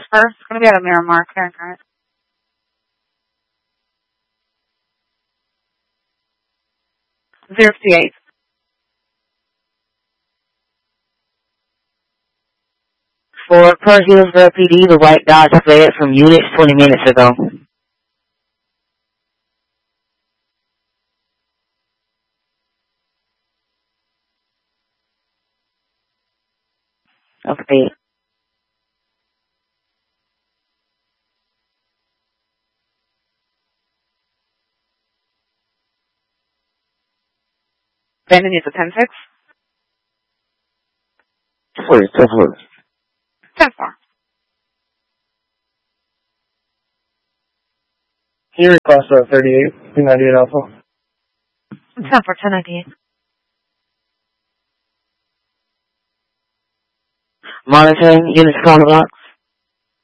first. It's going to be at a Miramar Current. 058. For Pearl Hillsborough PD, the white Dodge fled from units 20 minutes ago. Okay. Brandon needs a 10-6. Please, 10-4. Here, class 38, 298 Alpha. 10-4, 1098. Monitoring units calling the blocks.